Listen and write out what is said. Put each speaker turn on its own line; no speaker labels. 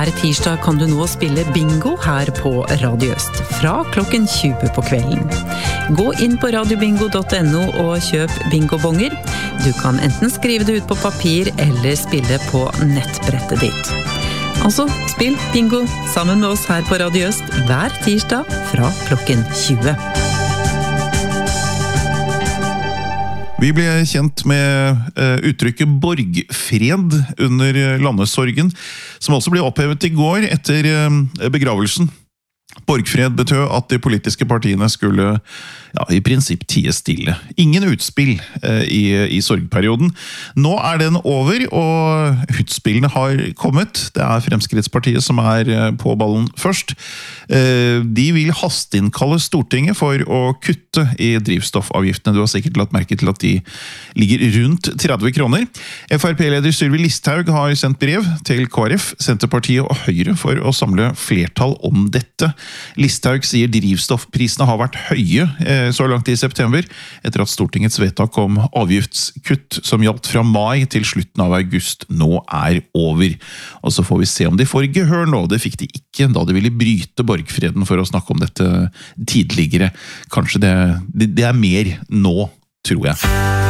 Hver tirsdag kan du nå spille bingo her på Radio Øst, fra klokken 20 på kvelden. Gå inn på radiobingo.no og kjøp bingobonger. Du kan enten skrive det ut på papir eller spille på nettbrettet ditt. Altså, spill bingo sammen med oss her på Radio Øst hver tirsdag fra klokken 20.
Vi ble kjent med uttrykket borgfred under landesorgen, som også ble opphevet i går etter begravelsen. Borgfred betød at de politiske partiene skulle i prinsipp tie stille. Ingen utspill i sorgperioden. Nå den over, og utspillene har kommet. Det Fremskrittspartiet som på ballen først. De vil hasteinnkalle Stortinget for å kutte i drivstoffavgiftene. Du har sikkert lagt merke til at de ligger rundt 30 kroner. FrP-leder Sylvi Listhaug har sendt brev til KrF, Senterpartiet og Høyre for å samle flertall om dette. Listhaug sier drivstoffprisene har vært høye så langt i september, etter at Stortingets vedtak om avgiftskutt som gjaldt fra mai til slutten av august nå over. Og så får vi se om de får gehør nå. Det fikk de ikke da de ville bryte borgfreden for å snakke om dette tidligere. Kanskje det mer nå, tror jeg.